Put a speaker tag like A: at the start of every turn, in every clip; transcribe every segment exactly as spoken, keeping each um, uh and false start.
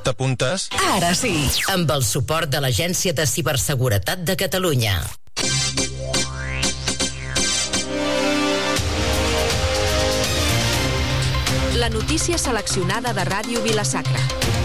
A: T'apuntes?
B: Ara sí, amb el suport de l'Agència de Ciberseguretat de Catalunya.
C: La notícia seleccionada de Ràdio Vila-sacra.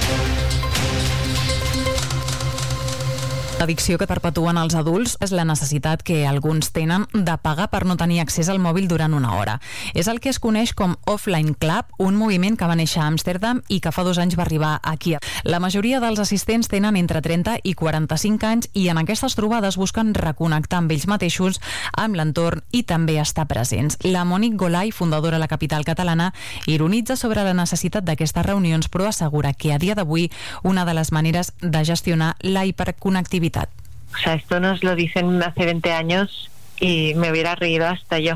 D: L'addicció que perpetuen els adults és la necessitat que alguns tenen de pagar per no tenir accés al mòbil durant una hora. És el que es coneix com Offline Club, un moviment que va néixer a Amsterdam i que fa dos anys va arribar aquí. La majoria dels assistents tenen entre trenta i quaranta-cinc anys i en aquestes trobades busquen reconnectar amb ells mateixos, amb l'entorn i també estar presents. La Mònica Golay, fundadora de la capital catalana, ironitza sobre la necessitat d'aquestes reunions, però assegura que a dia d'avui una de les maneres de gestionar la hiperconnectivitat.
E: O sea, esto nos lo dicen hace veinte años y me hubiera reído hasta yo.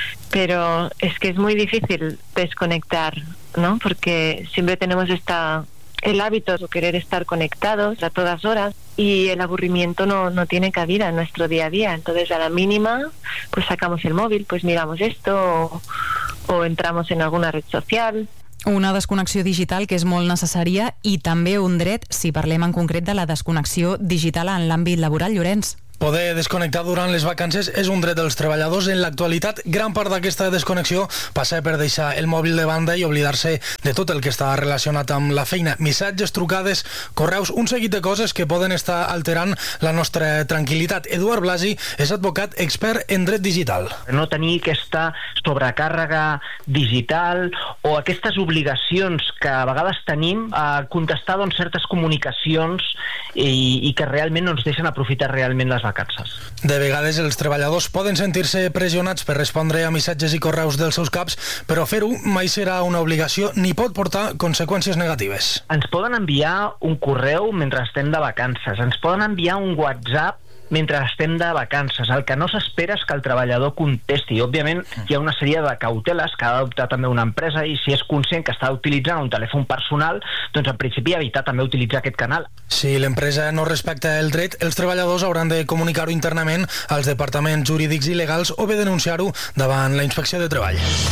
E: Pero es que es muy difícil desconectar, ¿no? Porque siempre tenemos esta, el hábito de querer estar conectados a todas horas y el aburrimiento no, no tiene cabida en nuestro día a día. Entonces, a la mínima, pues sacamos el móvil, pues miramos esto o, o entramos en alguna red social.
D: Una desconnexió digital que és molt necessària i també un dret si parlem en concret de la desconnexió digital en l'àmbit laboral, Llorenç.
F: Poder desconnectar durant les vacances és un dret dels treballadors. En l'actualitat, gran part d'aquesta desconnexió passa per deixar el mòbil de banda i oblidar-se de tot el que està relacionat amb la feina. Missatges, trucades, correus, un seguit de coses que poden estar alterant la nostra tranquil·litat. Eduard Blasi és advocat expert en dret digital.
G: No tenir aquesta sobrecàrrega digital o aquestes obligacions que a vegades tenim a contestar doncs, certes comunicacions i, i que realment no ens deixen aprofitar realment les vacances.
F: De vegades els treballadors poden sentir-se pressionats per respondre a missatges i correus dels seus caps, però fer-ho mai serà una obligació ni pot portar conseqüències negatives.
G: Ens poden enviar un correu mentre estem de vacances, ens poden enviar un WhatsApp mentre estem de vacances. El que no s'espera és que el treballador contesti. I, òbviament, hi ha una sèrie de cauteles que ha d'adoptar també una empresa i si és conscient que està utilitzant un telèfon personal, doncs en principi evitar també utilitzar aquest canal.
F: Si l'empresa no respecta el dret, els treballadors hauran de comunicar-ho internament als departaments jurídics i legals o bé denunciar-ho davant la Inspecció de Treball.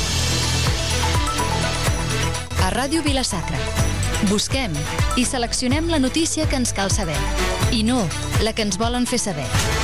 H: A Ràdio Vila-sacra busquem i seleccionem la notícia que ens cal saber i no la que ens volen fer saber.